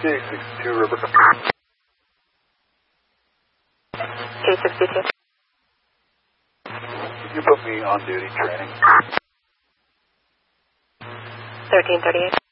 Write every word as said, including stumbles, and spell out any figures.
six sixty-two River. eight sixty-two. Can you put me on duty training? thirteen thirty-eight.